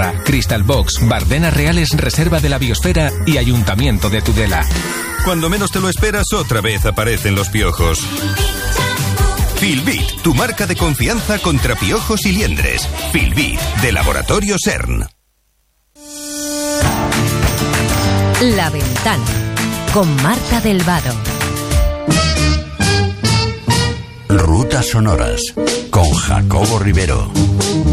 Navarra, Crystal Box, Bardenas Reales, Reserva de la Biosfera y Ayuntamiento de Tudela. Cuando menos te lo esperas, otra vez aparecen los piojos. Filbit, tu marca de confianza contra piojos y liendres. Filbit, de Laboratorio CERN. La Ventana, con Marta del Vado. Rutas sonoras, con Jacobo Rivero.